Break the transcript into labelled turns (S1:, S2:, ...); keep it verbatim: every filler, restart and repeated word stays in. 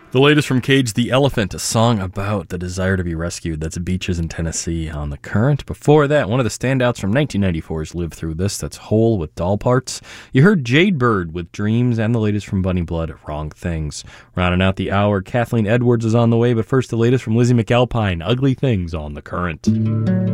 S1: The latest from Cage the Elephant, a song about the desire to be rescued. That's Beaches in Tennessee on The Current. Before that, one of the standouts from nineteen ninety-four's Live Through This. That's Hole with Doll Parts. You heard Jade Bird with Dreams, and the latest from Bunny Blood, Wrong Things. Rounding out the hour, Kathleen Edwards is on the way, but first the latest from Lizzie McAlpine, Ugly Things on The Current.